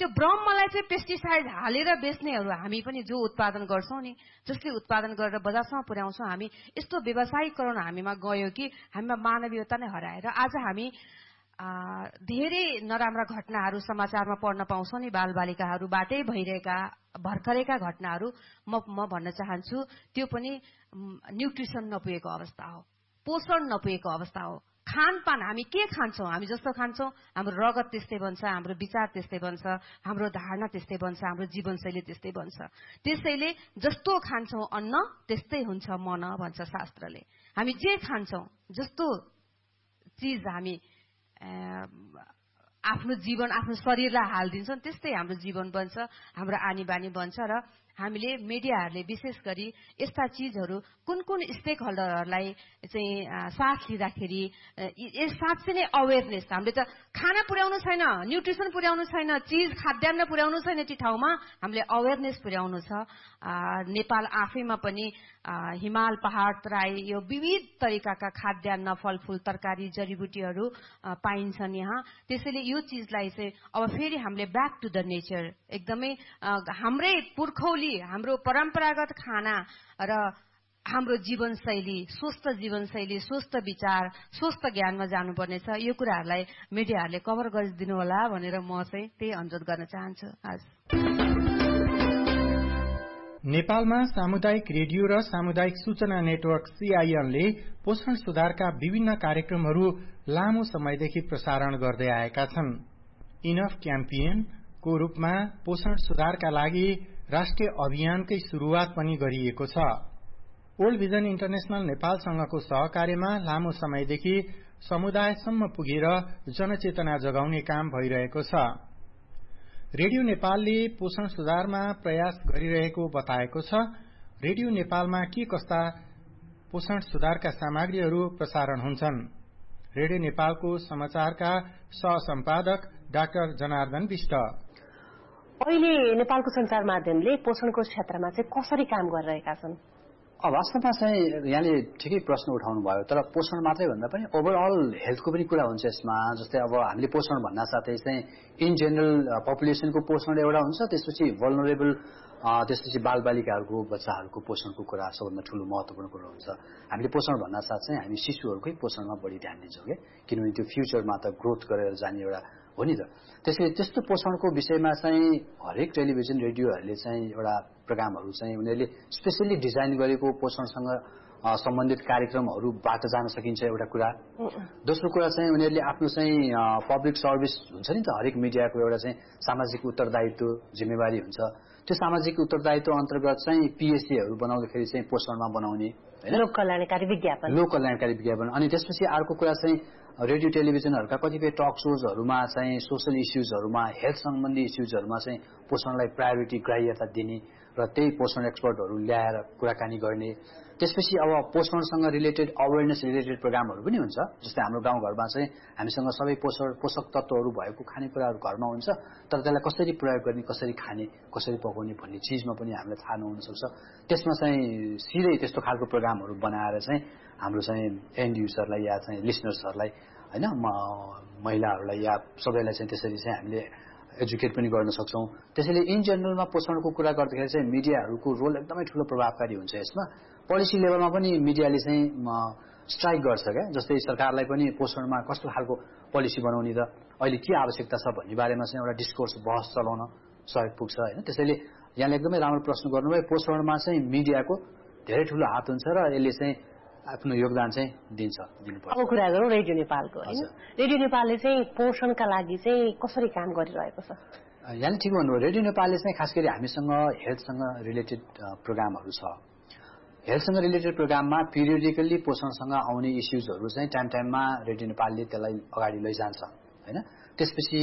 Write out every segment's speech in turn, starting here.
त्यो ब्रह्मलाई चाहिँ पेस्टिसाइड हालेर बेच्नेहरू हामी पनि जो उत्पादन गर्छौं नि, जसले उत्पादन गरेर बजारसम्म पुर्याउँछौं, हामी यस्तो व्यवसायीकरण हामीमा गयो कि हामीमा मानवीयता नै हराएर आज हामी धेरै नराम्रा घटनाहरू समाचारमा पढ्न पाउँछौं नि, बालबालिकाहरूबाटै भइरहेका भर्खरैका घटनाहरू म भन्न चाहन्छु त्यो पनि न्युट्रिसन नपुगेको अवस्था हो, पोषण नपुगेको अवस्था हो। खानपान हामी के खान्छौं, हामी जस्तो खान्छौं हाम्रो रगत त्यस्तै बन्छ, हाम्रो विचार त्यस्तै बन्छ, हाम्रो धारणा त्यस्तै बन्छ, हाम्रो जीवनशैली त्यस्तै बन्छ। त्यसैले जस्तो खान्छौं अन्न त्यस्तै हुन्छ मन भन्छ शास्त्रले। हामी जे खान्छौं, जस्तो चीज हामी आफ्नो जीवन आफ्नो शरीरलाई हाल्दिन्छौं त्यस्तै हाम्रो जीवन बन्छ, हाम्रो आनी बानी बन्छ। र हामीले मिडियाहरूले विशेष गरी यस्ता चीजहरू कुन कुन स्टेक होल्डरहरूलाई चाहिँ साथ लिँदाखेरि साँच्चै नै अवेरनेस, हामीले त खाना पुर्याउनु छैन, न्युट्रिसन पुर्याउनु छैन, चीज खाद्यान्न पुर्याउनु छैन, ती ठाउँमा हामीले अवेरनेस पुर्याउनु छ। नेपाल आफैमा पनि हिमाल पहाड तराई यो विविध तरिकाका खाद्यान्न फलफूल तरकारी जडीबुटीहरू पाइन्छन् यहाँ। त्यसैले यो चीजलाई चाहिँ अब फेरि हामीले ब्याक टु द नेचर, एकदमै हाम्रै पुर्खौली हाम्रो परम्परागत खाना र हाम्रो जीवनशैली, स्वस्थ जीवनशैली, स्वस्थ विचार, स्वस्थ ज्ञानमा जानुपर्नेछ। यो कुराहरूलाई मिडियाहरूले कभर गरिदिनु होला भनेर म चाहिँ त्यही अनुरोध गर्न चाहन्छु। नेपालमा सामुदायिक रेडियो र सामुदायिक सूचना नेटवर्क CIN ले पोषण सुधारका विभिन्न कार्यक्रमहरू लामो समयदेखि प्रसारण गर्दै आएका छन्। इनफ क्याम्पेन को रूपमा पोषण सुधारका लागि राष्ट्रिय अभियानकै शुरूआत पनि गरिएको छ। वर्ल्ड भिजन इन्टरनेशनल नेपालसँगको सहकार्यमा लामो समयदेखि समुदायसम्म पुगेर जनचेतना जगाउने काम भइरहेको छ। रेडियो नेपालले पोषण सुधारमा प्रयास गरिरहेको बताएको छ। रेडियो नेपालमा के कस्ता पोषण सुधारका सामग्रीहरू प्रसारण हुन्छन्? रेडियो नेपालको समाचारका सहसम्पादक डाक्टर जनार्दन विष्ट। अहिले नेपालको संचार माध्यमले पोषणको क्षेत्रमा चाहिँ कसरी काम गरिरहेका छन्? वास्तवमा चाहिँ यहाँले ठिकै प्रश्न उठाउनु भयो, तर पोषण मात्रै भन्दा पनि ओभरअल हेल्थको पनि कुरा हुन्छ यसमा। जस्तै अब हामीले पोषण भन्ना साथै चाहिँ इन जेनरल पपुलेसनको पोषण एउटा हुन्छ, त्यसपछि भल्नरेबल त्यसपछि बालबालिकाहरूको बच्चाहरूको पोषणको कुरा सबभन्दा ठूलो महत्त्वपूर्ण कुरा हुन्छ। हामीले पोषण भन्ना साथ चाहिँ हामी शिशुहरूकै पोषणमा बढी ध्यान दिन्छौँ के, किनभने त्यो फ्युचरमा त ग्रोथ गरेर जाने एउटा हो नि त। त्यसैले त्यस्तो पोषणको विषयमा चाहिँ हरेक टेलिभिजन रेडियोहरूले चाहिँ एउटा प्रोग्रामहरू चाहिँ उनीहरूले स्पेसली डिजाइन गरेको पोषणसँग सम्बन्धित कार्यक्रमहरूबाट जान सकिन्छ एउटा कुरा। दोस्रो कुरा चाहिँ उनीहरूले आफ्नो चाहिँ पब्लिक सर्भिस हुन्छ नि त, हरेक मिडियाको एउटा चाहिँ सामाजिक उत्तरदायित्व जिम्मेवारी हुन्छ। त्यो सामाजिक उत्तरदायित्व अन्तर्गत चाहिँ PSAहरू बनाउँदाखेरि चाहिँ पोषणमा बनाउने हैन, लोक कल्याणकारी विज्ञापन। अनि त्यसपछि अर्को कुरा चाहिँ रेडियो टेलिभिजनहरूका कतिपय टक सोजहरूमा चाहिँ सोशल इस्युजहरूमा हेल्थ सम्बन्धी इस्युजहरूमा चाहिँ पोषणलाई प्रायोरिटी ग्राह्यता दिने र त्यही पोषण एक्सपर्टहरू ल्याएर कुराकानी गर्ने। त्यसपछि अब पोषणसँग रिलेटेड अवेरनेस रिलेटेड प्रोग्रामहरू पनि हुन्छ। जस्तै हाम्रो गाउँघरमा चाहिँ हामीसँग सबै पोषक तत्त्वहरू भएको खानेकुराहरू घरमा हुन्छ, तर त्यसलाई कसरी प्रयोग गर्ने, कसरी खाने, कसरी पकाउने भन्ने चिजमा पनि हामीलाई थाहा नहुन सक्छ। त्यसमा चाहिँ सिधै त्यस्तो खालको प्रोग्रामहरू बनाएर चाहिँ हाम्रो चाहिँ एन्ड युजरलाई या चाहिँ लिसनर्सहरूलाई हैन महिलाहरूलाई या सबैलाई चाहिँ त्यसरी चाहिँ हामीले एजुकेट पनि गर्न सक्छौं। त्यसैले इन जेनरलमा पोषणको कुरा गर्दाखेरि चाहिँ मिडियाहरूको रोल एकदमै ठूलो प्रभावकारी हुन्छ यसमा। पोलिसी लेभलमा पनि मिडियाले चाहिँ स्ट्राइक गर्छ क्या। जस्तै सरकारलाई पनि पोषणमा कस्तो खालको पोलिसी बनाउने त, अहिले के आवश्यकता छ भन्ने बारेमा चाहिँ एउटा डिस्कोर्स बहस चलाउन सहयोग पुग्छ हैन। त्यसैले यहाँले एकदमै राम्रो प्रश्न गर्नुभयो। पोषणमा चाहिँ मिडियाको धेरै ठूलो हात हुन्छ र यसले चाहिँ आफ्नो योगदान चाहिँ दिनुपर्छ। अब कुरा गरौँ रेडियो नेपालको हैन। रेडियो नेपालले चाहिँ पोषणका लागि चाहिँ कसरी काम गरिरहेको छ? यहाँ ठिक भन्नुभयो। रेडियो नेपालले चाहिँ खास गरी हामीसँग हेल्थसँग रिलेटेड प्रोग्रामहरू छ। हेल्थसँग रिलेटेड प्रोग्राममा पिरियडिकली पोषणसँग आउने इस्युजहरू चाहिँ टाइममा रेडियो नेपालले त्यसलाई अगाडि लैजान्छ हैन। त्यसपछि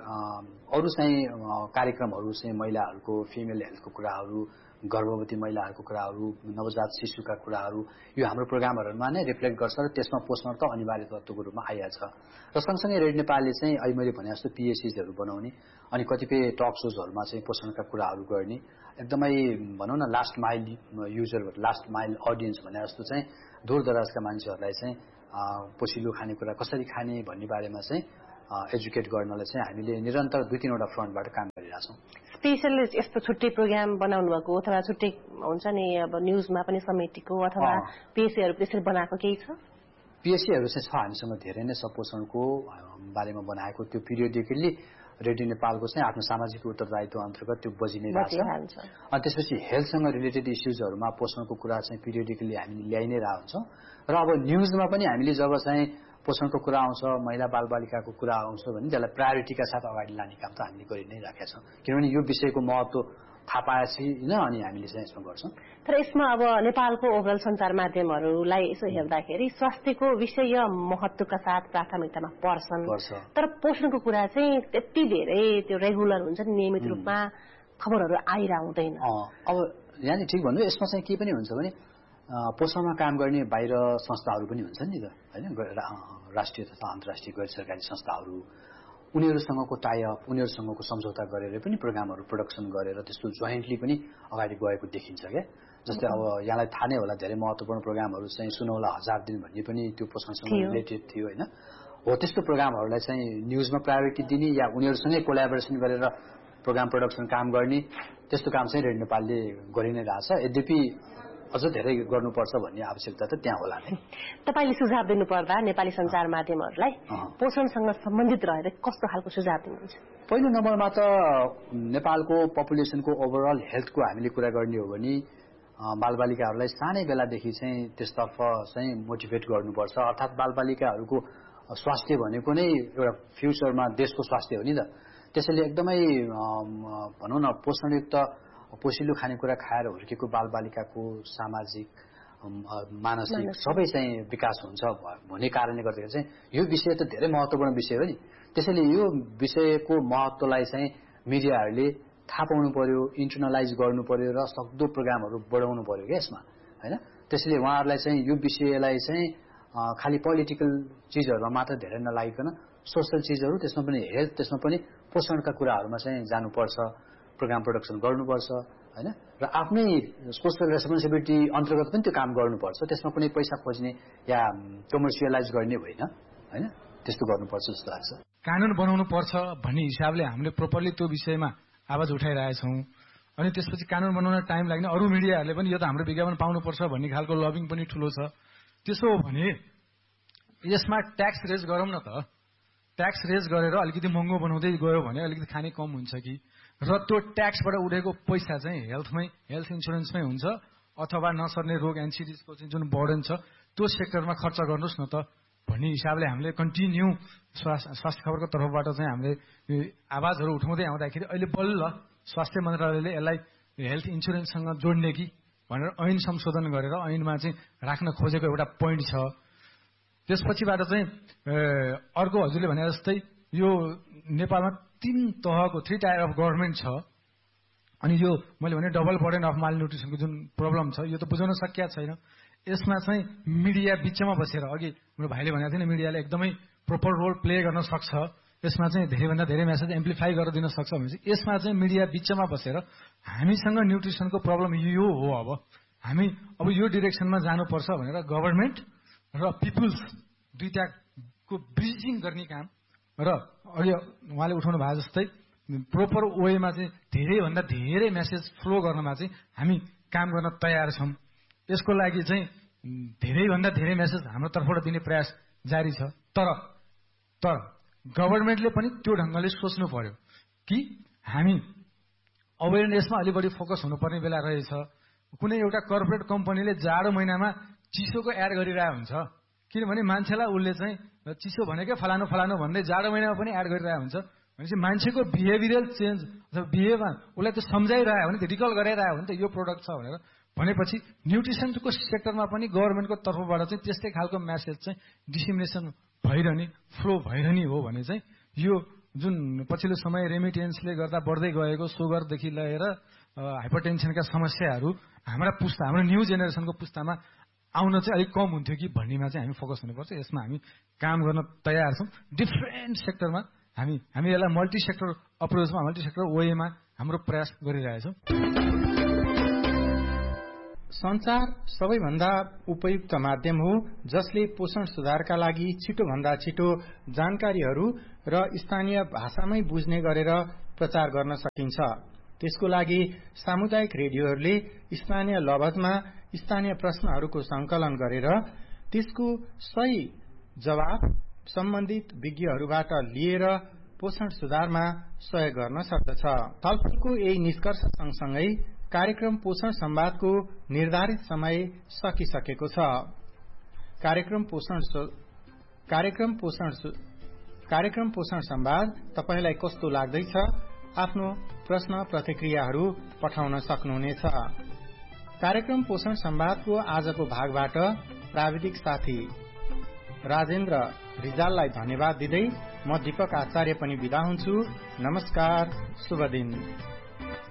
अरू चाहिँ कार्यक्रमहरू चाहिँ महिलाहरूको फिमेल हेल्थको कुराहरू, गर्भवती महिलाहरूको कुराहरू, नवजात शिशुका कुराहरू यो हाम्रो प्रोग्रामहरूमा नै रिफ्लेक्ट गर्छ र त्यसमा पोषण त अनिवार्य तत्त्वको रूपमा आइहाल्छ। र सँगसँगै रेडियो नेपालले चाहिँ अहिले मैले भने जस्तो PSCहरू बनाउने अनि कतिपय टक सोजहरूमा चाहिँ पोषणका कुराहरू गर्ने, एकदमै भनौँ न last mile user, last mile audience भने जस्तो चाहिँ दूरदराजका मान्छेहरूलाई चाहिँ पोषिलो खानेकुरा कसरी खाने भन्ने बारेमा चाहिँ एजुकेट गर्नलाई चाहिँ हामीले निरन्तर 2-3 वटा फ्रन्टबाट काम गरिरहेछौँ। स्पेशल यस्तो छुट्टै प्रोग्राम बनाउनु भएको अथवा छुट्टै हुन्छ नि अब न्युजमा पनि समेटेको अथवा पिएससीहरू त्यसरी बनाएको केही छ? पिएससीहरू चाहिँ छ, हामीसँग धेरै नै पोषणको बारेमा बनाएको। त्यो पिरियडिकली रेडियो नेपालको चाहिँ आफ्नो सामाजिक उत्तरदायित्व अन्तर्गत त्यो बजिनै रहेछ। अनि त्यसपछि हेल्थसँग रिलेटेड इस्युजहरूमा पोषणको कुरा चाहिँ पिरियडिकली हामीले ल्याइ नै रहेको हुन्छौँ। र अब न्युजमा पनि हामीले जब चाहिँ पोषणको कुरा आउँछ, महिला बालबालिकाको कुरा आउँछ भने त्यसलाई प्रायोरिटीका साथ अगाडि लाने काम त हामीले गरि नै राखेका छौँ, किनभने यो विषयको महत्त्व थाहा पाएपछि होइन अनि हामीले चाहिँ यसमा गर्छौँ। तर यसमा अब नेपालको ओभरअल सञ्चार माध्यमहरूलाई यसो हेर्दाखेरि स्वास्थ्यको विषय महत्त्वका साथ प्राथमिकतामा पर्छन्, तर पोषणको कुरा चाहिँ त्यति धेरै त्यो रेगुलर हुन्छ नि, नियमित रूपमा खबरहरू आइरहँदैन। अब यहाँनिर ठिक भन्नु, यसमा चाहिँ के पनि हुन्छ भने पोषणमा काम गर्ने बाहिर संस्थाहरू पनि हुन्छन् नि त होइन, राष्ट्रिय तथा अन्तर्राष्ट्रिय गैर सरकारी संस्थाहरू, उनीहरूसँगको टाइअप, उनीहरूसँगको सम्झौता गरेर पनि प्रोग्रामहरू प्रोडक्सन गरेर त्यस्तो जोइन्टली पनि अगाडि गएको देखिन्छ क्या। जस्तै अब यहाँलाई थाहा नै होला धेरै महत्त्वपूर्ण प्रोग्रामहरू चाहिँ सुनौला 1000 दिन भन्ने पनि त्यो पोषणसँग रिलेटेड थियो होइन। हो त्यस्तो प्रोग्रामहरूलाई चाहिँ न्युजमा प्रायोरिटी दिने या उनीहरूसँगै कोल्याबोरेसन गरेर प्रोग्राम प्रोडक्सन काम गर्ने त्यस्तो काम चाहिँ रेडियो नेपालले गरि नै रहेछ। यद्यपि अझ धेरै गर्नुपर्छ भन्ने आवश्यकता त त्यहाँ होला नै। तपाईँले सुझाव दिनुपर्दा नेपाली सञ्चार माध्यमहरूलाई पोषणसँग सम्बन्धित रहेर कस्तो खालको सुझाव दिनुहुन्छ? पहिलो नम्बरमा त नेपालको पपुलेसनको ओभरअल हेल्थको हामीले कुरा गर्ने हो भने बालबालिकाहरूलाई सानै बेलादेखि चाहिँ त्यसतर्फ चाहिँ मोटिभेट गर्नुपर्छ। अर्थात् बालबालिकाहरूको स्वास्थ्य भनेको नै एउटा फ्युचरमा देशको स्वास्थ्य हो नि त। त्यसैले एकदमै भनौँ न पोषणयुक्त पोषिलो खानेकुरा खाएर हुर्केको बालबालिकाको सामाजिक मानसिक सबै चाहिँ विकास हुन्छ भन्ने कारणले गर्दाखेरि चाहिँ यो विषय त धेरै महत्त्वपूर्ण विषय हो नि। त्यसैले यो विषयको महत्त्वलाई चाहिँ मिडियाहरूले थाहा पाउनु पर्यो, इन्टरनलाइज गर्नु पर्यो र सक्दो प्रोग्रामहरू बढाउनु पर्यो क्या यसमा होइन। त्यसैले उहाँहरूलाई चाहिँ यो विषयलाई चाहिँ खालि पोलिटिकल चिजहरूमा मात्र धेरै नलागिकन सोसल चिजहरू त्यसमा पनि हेल्थ त्यसमा पनि पोषणका कुराहरूमा चाहिँ जानुपर्छ, प्रोग्राम प्रोडक्सन गर्नुपर्छ होइन। र आफ्नै सोसल रेस्पोन्सिबिलिटी अन्तर्गत पनि त्यो काम गर्नुपर्छ, त्यसमा कुनै पैसा खोज्ने या कमर्सियलाइज गर्ने होइन, त्यस्तो गर्नुपर्छ जस्तो लाग्छ। कानुन बनाउनु पर्छ भन्ने हिसाबले हामीले प्रोपरली त्यो विषयमा आवाज उठाइरहेछौँ। अनि त्यसपछि कानुन बनाउन टाइम लाग्ने अरू मिडियाहरूले पनि यो त हाम्रो विज्ञापन पाउनुपर्छ भन्ने खालको लबिङ पनि ठुलो छ। त्यसो हो भने यसमा ट्याक्स रेज गरौँ न त। ट्याक्स रेज गरेर अलिकति महँगो बनाउँदै गयो भने अलिकति खाने कम हुन्छ कि, र त्यो ट्याक्सबाट उठेको पैसा चाहिँ हेल्थ इन्सुरेन्समै हुन्छ अथवा नसर्ने रोग एनसिडिजको चाहिँ जुन बर्डन छ त्यो सेक्टरमा खर्च गर्नुहोस् न त भन्ने हिसाबले हामीले कन्टिन्यू स्वास्थ्य खबरको तर्फबाट चाहिँ हामीले आवाजहरू उठाउँदै आउँदाखेरि अहिले बल्ल स्वास्थ्य मन्त्रालयले यसलाई हेल्थ इन्सुरेन्ससँग जोड्ने कि भनेर ऐन संशोधन गरेर ऐनमा चाहिँ राख्न खोजेको एउटा पोइन्ट छ। त्यसपछिबाट चाहिँ अर्को हजुरले भने जस्तै यो नेपालमा 3 तहको 3 टायर अफ गभर्मेन्ट छ। अनि यो मैले भने डबल बर्डन अफ माल न्युट्रिसनको जुन प्रब्लम छ यो त बुझाउन सकिया छैन। यसमा चाहिँ मिडिया बिचमा बसेर अघि मेरो भाइले भनेको थियो नि मिडियाले एकदमै प्रोपर रोल प्ले गर्न सक्छ, यसमा चाहिँ धेरैभन्दा धेरै मेसेज एम्प्लिफाई गरेर दिन सक्छ भने चाहिँ यसमा चाहिँ मिडिया बिचमा बसेर हामीसँग न्युट्रिसनको प्रब्लम यो हो, हामी अब यो डिरेक्सनमा जानुपर्छ भनेर गभर्मेन्ट र पिपुल्स दुईटाको ब्रिजिङ गर्ने काम र अघि उहाँले उठाउनु भएको जस्तै प्रोपर वेमा चाहिँ धेरैभन्दा धेरै मेसेज फ्लो गर्नमा चाहिँ हामी काम गर्न तयार छौँ। यसको लागि चाहिँ धेरैभन्दा धेरै मेसेज हाम्रो तर्फबाट दिने प्रयास जारी छ। तर गभर्मेन्टले पनि त्यो ढङ्गले सोच्नु पर्यो कि हामी अवेरनेसमा अलि बढी फोकस हुनुपर्ने बेला रहेछ। कुनै एउटा कर्पोरेट कम्पनीले जाडो महिनामा चिसोको एड गरिरहेको हुन्छ, किनभने मान्छेलाई उसले चाहिँ चिसो भनेकै फलानु फलानु भन्दै जाडो महिनामा पनि एड गरिरहेको हुन्छ भनेपछि मान्छेको बिहेभियरल चेन्ज अथवा बिहेभमा उसलाई त्यो सम्झाइरह्यो भने रिकल गराइरह्यो भने त यो प्रोडक्ट छ भनेर भनेपछि न्युट्रिसनको सेक्टरमा पनि गभर्मेन्टको तर्फबाट चाहिँ त्यस्तै खालको मेसेज चाहिँ डिसिमिनेसन भइरहने फ्लो भइरहने हो भने चाहिँ यो जुन पछिल्लो समय रेमिटेन्सले गर्दा बढ्दै गएको सुगरदेखि लिएर हाइपरटेन्सनका समस्याहरू हाम्रो न्यू जेनेरेसनको पुस्तामा आउन चाहिँ अलिक कम हुन्थ्यो कि भन्नेमा चाहिँ हामी फोकस हुनुपर्छ। यसमा हामी काम गर्न तयार छौँ। डिफ्रेन्ट सेक्टरमा हामी यसलाई मल्टी सेक्टर अप्रोचमा मल्टी सेक्टर वेमा हाम्रो प्रयास गरिरहेछौँ। सञ्चार सबैभन्दा उपयुक्त माध्यम हो जसले पोषण सुधारका लागि छिटोभन्दा छिटो जानकारीहरू र स्थानीय भाषामै बुझ्ने गरेर प्रचार गर्न सकिन्छ। त्यसको लागि सामुदायिक रेडियोहरूले स्थानीय लवजमा स्थानीय प्रश्नहरूको संकलन गरेर त्यसको सही जवाब सम्बन्धित विज्ञहरूबाट लिएर पोषण सुधारमा सहयोग गर्न सक्दछ। छलफलको यही निष्कर्ष सँगसँगै कार्यक्रम पोषण संवादको निर्धारित समय सकिसकेको छ। कार्यक्रम पोषण संवाद तपाईलाई कस्तो लाग्दैछ? आफ्नो प्रश्न प्रतिक्रियाहरू पठाउन सक्नुहुनेछ। कार्यक्रम पोषण संवादको आजको भागबाट प्राविधिक साथी राजेन्द्र रिजाललाई धन्यवाद दिँदै म दीपक आचार्य पनि बिदा हुन्छु। नमस्कार, शुभ दिन।